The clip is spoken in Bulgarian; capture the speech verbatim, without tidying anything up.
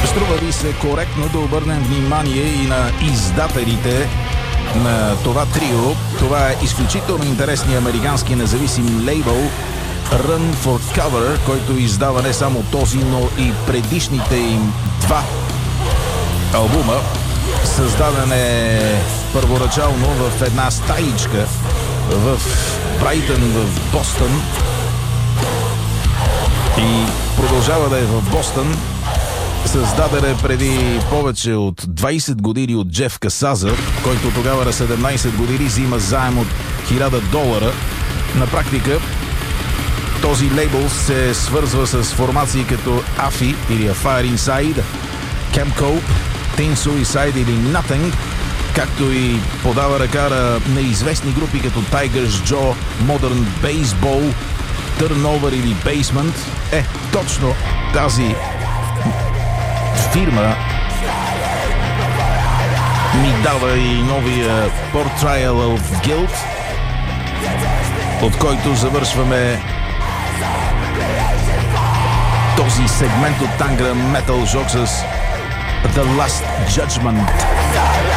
Струва ви се коректно да обърнем внимание и на издателите на това трио. Това е изключително интересният американски независим лейбъл Run for Cover, който издава не само този, но и предишните им два албума. Създаден е първоначално в една стаичка в Брайтън, в Бостън, и продължава да е в Бостън. Създаден е преди повече от двайсет години от Джеф Касаза, който тогава на седемнайсет години взима заем от хиляда долара. На практика този лейбъл се свързва с формации като Афи или A Fire Inside, Camp Cope, Teen Suicide или Nothing, както и подава ръка на неизвестни групи като Tigers Jaw, Modern Baseball, Turnover или Basement. Е, точно тази фирма ми дава и новия Portrayal of Guilt, от който завършваме този сегмент от Tangram Metal Jock с The Last Judgment.